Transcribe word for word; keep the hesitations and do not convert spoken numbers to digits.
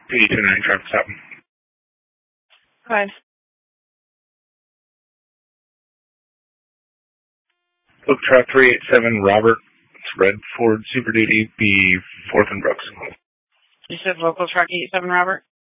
P D two nine traffic stop. Five. Look, truck three eight seven, Robert. It's red Ford Super Duty, be fourth and Brooks. You said local truck eight seven, Robert?